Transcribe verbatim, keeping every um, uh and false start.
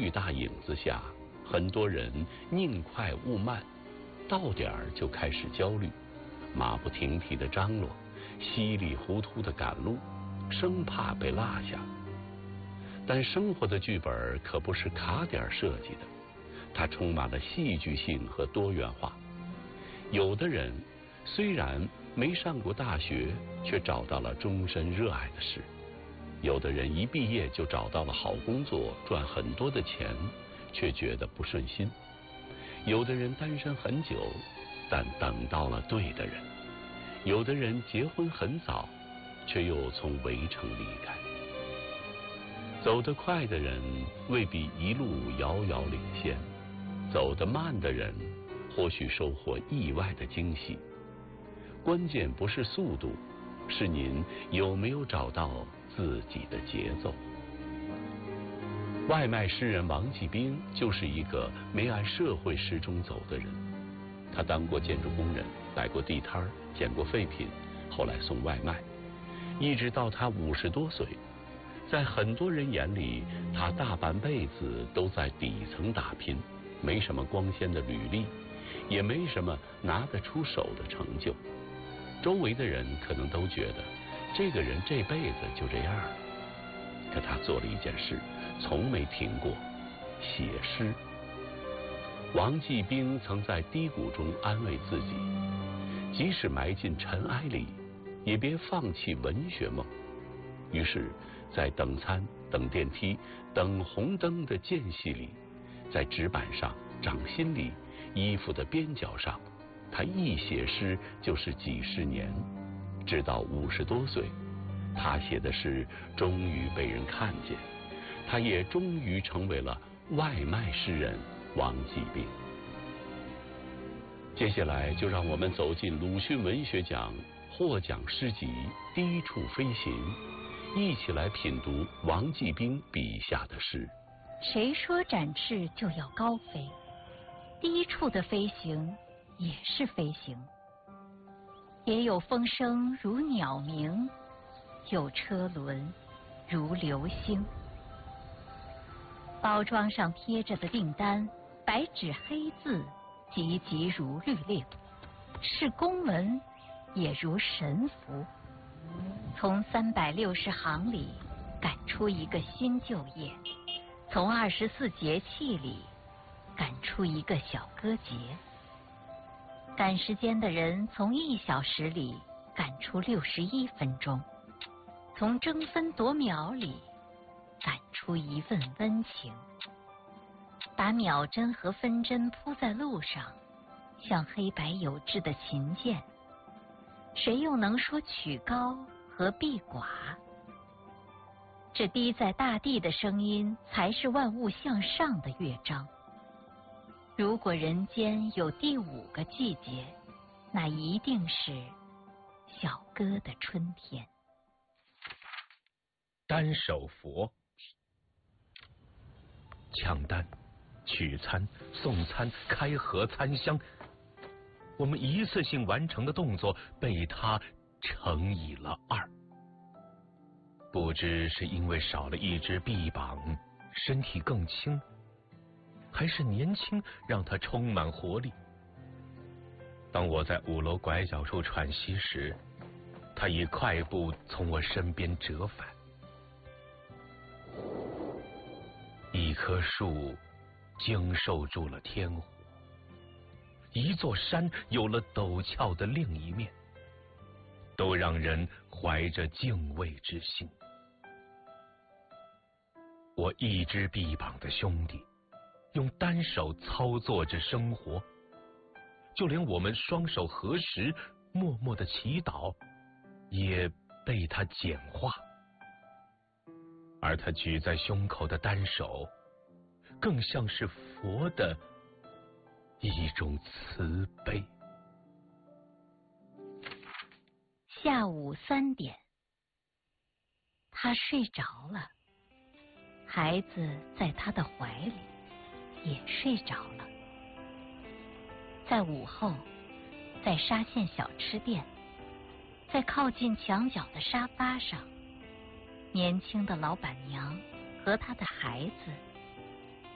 巨大影子下，很多人宁快勿慢，到点儿就开始焦虑，马不停蹄地张罗，稀里糊涂地赶路，生怕被落下。但生活的剧本可不是卡点设计的，它充满了戏剧性和多元化。有的人虽然没上过大学，却找到了终身热爱的事；有的人一毕业就找到了好工作，赚很多的钱，却觉得不顺心；有的人单身很久，但等到了对的人；有的人结婚很早，却又从围城离开。走得快的人未必一路遥遥领先，走得慢的人或许收获意外的惊喜。关键不是速度，是您有没有找到自己的节奏。外卖诗人王继兵就是一个没按社会时钟走的人。他当过建筑工人，摆过地摊，捡过废品，后来送外卖，一直到他五十多岁。在很多人眼里，他大半辈子都在底层打拼，没什么光鲜的履历，也没什么拿得出手的成就。周围的人可能都觉得这个人这辈子就这样，可他做了一件事，从没停过，写诗。王继兵曾在低谷中安慰自己，即使埋进尘埃里，也别放弃文学梦。于是在等餐、等电梯、等红灯的间隙里，在纸板上、掌心里、衣服的边角上，他一写诗就是几十年，直到五十多岁，他写的诗终于被人看见，他也终于成为了外卖诗人王继兵。接下来就让我们走进鲁迅文学奖获奖诗集《低处飞行》，一起来品读王继兵笔下的诗。 谁说展翅就要高飞？低处的飞行也是飞行，也有风声如鸟鸣，有车轮如流星。包装上贴着的订单，白纸黑字，急急如律令，是公文也如神符。从三百六十行里赶出一个新旧业，从二十四节气里赶出一个小歌节。赶时间的人从一小时里赶出六十一分钟，从争分夺秒里赶出一份温情。把秒针和分针铺在路上，像黑白有致的琴键，谁又能说曲高和避寡？这滴在大地的声音，才是万物向上的乐章。如果人间有第五个季节，那一定是小歌的春天。 单手佛，抢单、取餐、送餐、开盒、餐箱，我们一次性完成的动作被他乘以了二。不知是因为少了一只臂膀，身体更轻，还是年轻让他充满活力。当我在五楼拐角处喘息时，他以快步从我身边折返。一棵树经受住了天火，一座山有了陡峭的另一面，都让人怀着敬畏之心。我一只臂膀的兄弟，用单手操作着生活，就连我们双手合十默默的祈祷，也被他简化。而他举在胸口的单手，更像是佛的一种慈悲。 下午三点，他睡着了，孩子在他的怀里也睡着了。在午后，在沙县小吃店，在靠近墙角的沙发上，年轻的老板娘和她的孩子